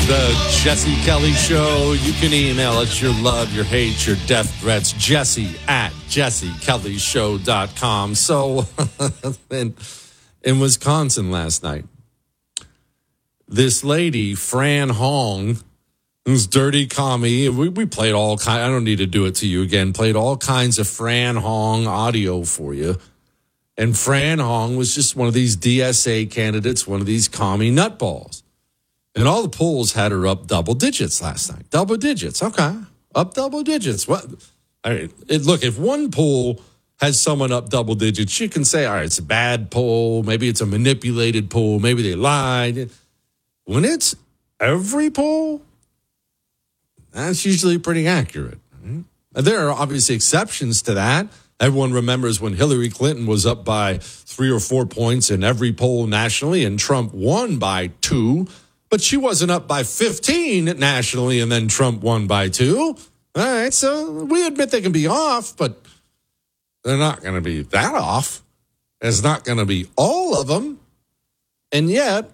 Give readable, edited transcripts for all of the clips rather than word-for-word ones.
The Jesse Kelly Show. You can email us your love, your hate, your death threats. Jesse at jessekellyshow.com. So, in Wisconsin last night, this lady, Fran Hong, who's dirty commie, we played all kinds, I don't need to do it to you again, played all kinds of Fran Hong audio for you. And Fran Hong was just one of these DSA candidates, one of these commie nutballs. And all the polls had her up double digits last night. Double digits. Okay. Up double digits. What? I mean, look, if one poll has someone up double digits, you can say, all right, it's a bad poll. Maybe it's a manipulated poll. Maybe they lied. When it's every poll, that's usually pretty accurate. Right? There are obviously exceptions to that. Everyone remembers when Hillary Clinton was up by 3 or 4 points in every poll nationally and Trump won by 2. But she wasn't up by 15 nationally, and then Trump won by 2. All right, so we admit they can be off, but they're not going to be that off. It's not going to be all of them. And yet,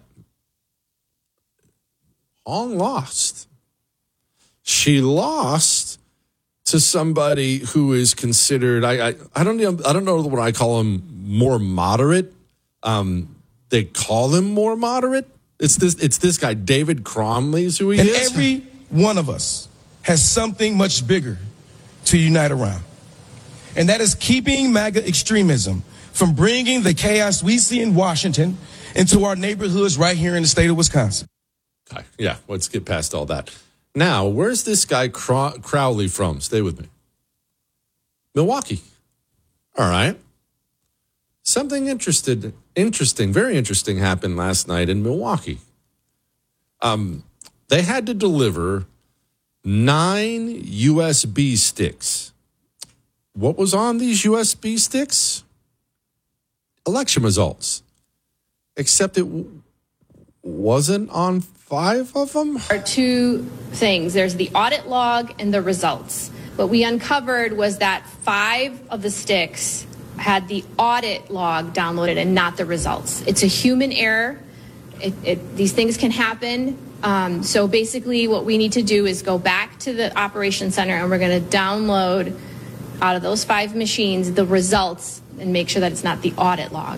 Hong lost. She lost to somebody who is considered, I don't know what I call him, more moderate. They call him more moderate. It's this guy, David Cromley is who he is. And every one of us has something much bigger to unite around. And that is keeping MAGA extremism from bringing the chaos we see in Washington into our neighborhoods right here in the state of Wisconsin. Okay. Yeah, let's get past all that. Now, where's this guy Crowley from? Stay with me. Milwaukee. All right. Something interesting, very interesting happened last night in Milwaukee. They had to deliver 9 USB sticks. What was on these USB sticks? Election results. Except it wasn't on 5 of them? There are 2 things. There's the audit log and the results. What we uncovered was that 5 of the sticks had the audit log downloaded and not the results. It's a human error. These things can happen. So basically what we need to do is go back to the operations center and we're going to download out of those 5 machines the results and make sure that it's not the audit log.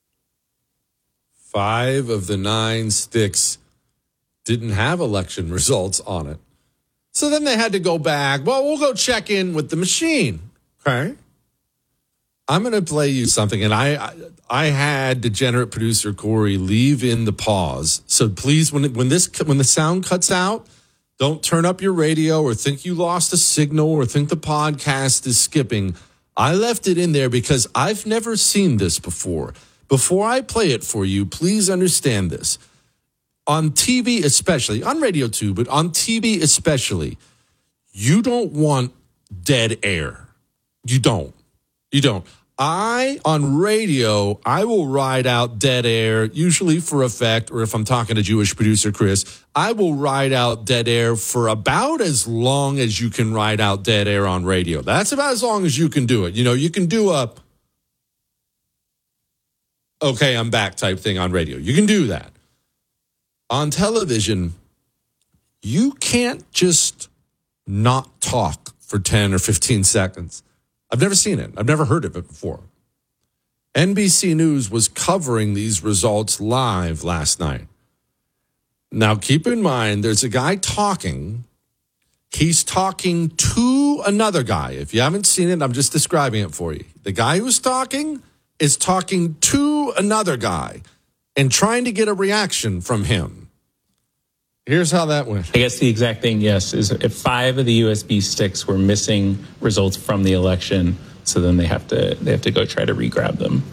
5 of the 9 sticks didn't have election results on it. So then they had to go back. Well, we'll go check in with the machine. Okay. I'm going to play you something, and I had degenerate producer Corey leave in the pause. So please, when the sound cuts out, don't turn up your radio or think you lost a signal or think the podcast is skipping. I left it in there because I've never seen this before. Before I play it for you, please understand this. On TV especially, on radio too, but on TV especially, you don't want dead air. You don't. On radio, I will ride out dead air, usually for effect, or if I'm talking to Jewish producer Chris, I will ride out dead air for about as long as you can ride out dead air on radio. That's about as long as you can do it. You know, you can do a, okay, I'm back type thing on radio. You can do that. On television, you can't just not talk for 10 or 15 seconds. I've never seen it. I've never heard of it before. NBC News was covering these results live last night. Now, keep in mind, there's a guy talking. He's talking to another guy. If you haven't seen it, I'm just describing it for you. The guy who's talking is talking to another guy and trying to get a reaction from him. Here's how that went. I guess the exact thing, yes, is if 5 of the USB sticks were missing results from the election, so then they have to go try to re-grab them.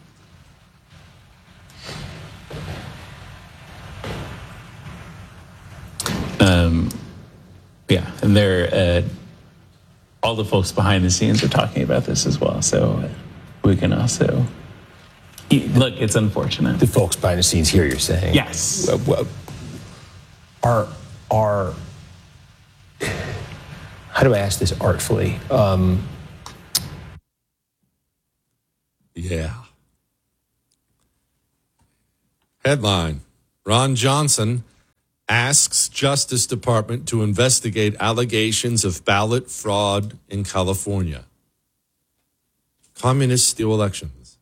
Yeah, and they're all the folks behind the scenes are talking about this as well, so we can also look. It's unfortunate. The folks behind the scenes here, you're saying? Yes. Are how do I ask this artfully? Yeah. Headline: Ron Johnson asks Justice Department to investigate allegations of ballot fraud in California. Communists steal elections.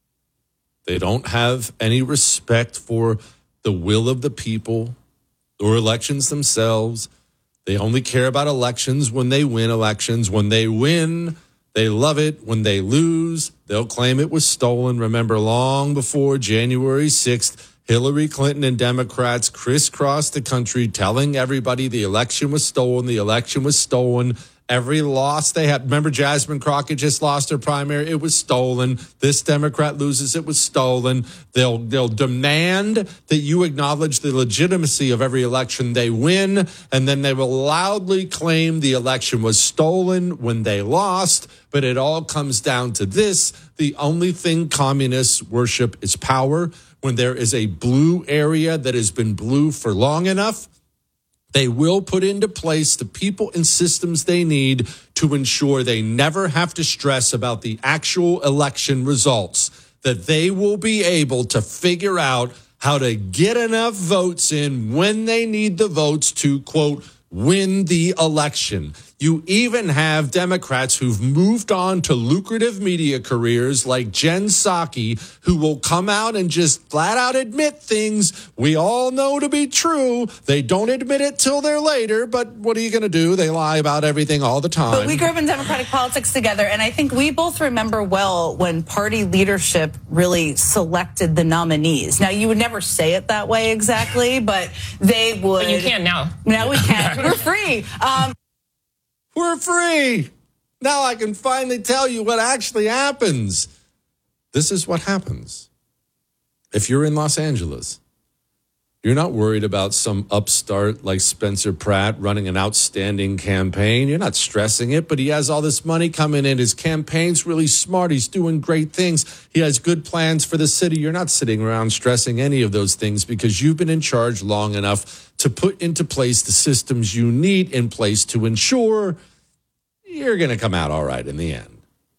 They don't have any respect for the will of the people or elections themselves. They only care about elections when they win elections. When they win, they love it. When they lose, they'll claim it was stolen. Remember, long before January 6th, Hillary Clinton and Democrats crisscrossed the country telling everybody the election was stolen. The election was stolen. Every loss they had. Remember, Jasmine Crockett just lost her primary. It was stolen. This Democrat loses. It was stolen. They'll demand that you acknowledge the legitimacy of every election they win, and then they will loudly claim the election was stolen when they lost. But it all comes down to this. The only thing communists worship is power. When there is a blue area that has been blue for long enough, they will put into place the people and systems they need to ensure they never have to stress about the actual election results, that they will be able to figure out how to get enough votes in when they need the votes to, quote, win the election. You even have Democrats who've moved on to lucrative media careers like Jen Psaki, who will come out and just flat out admit things we all know to be true. They don't admit it till they're later, but what are you going to do? They lie about everything all the time. But we grew up in Democratic politics together, and I think we both remember well when party leadership really selected the nominees. Now, you would never say it that way exactly, but they would. But you can now. Now we can. We're free. We're free. Now I can finally tell you what actually happens. This is what happens. If you're in Los Angeles, you're not worried about some upstart like Spencer Pratt running an outstanding campaign. You're not stressing it, but he has all this money coming in. His campaign's really smart. He's doing great things. He has good plans for the city. You're not sitting around stressing any of those things because you've been in charge long enough to put into place the systems you need in place to ensure you're going to come out all right in the end.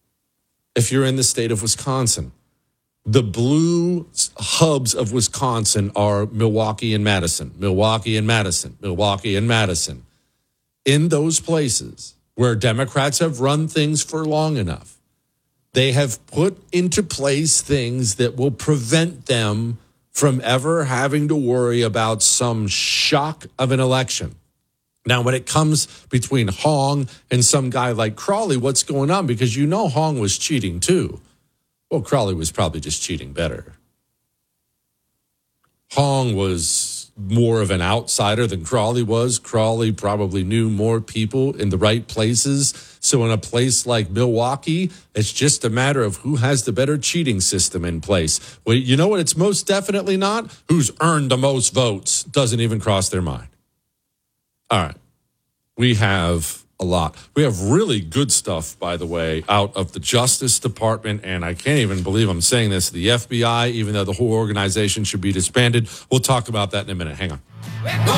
If you're in the state of Wisconsin, the blue hubs of Wisconsin are Milwaukee and Madison, Milwaukee and Madison, Milwaukee and Madison. In those places where Democrats have run things for long enough, they have put into place things that will prevent them from ever having to worry about some shock of an election. Now, when it comes between Hong and some guy like Crawley, what's going on? Because you know Hong was cheating too. Well, Crawley was probably just cheating better. Hong was more of an outsider than Crawley was. Crawley probably knew more people in the right places. So in a place like Milwaukee, it's just a matter of who has the better cheating system in place. Well, you know what it's most definitely not? Who's earned the most votes doesn't even cross their mind. All right. We have a lot. We have really good stuff, by the way, out of the Justice Department, and I can't even believe I'm saying this, the FBI, even though the whole organization should be disbanded. We'll talk about that in a minute. Hang on.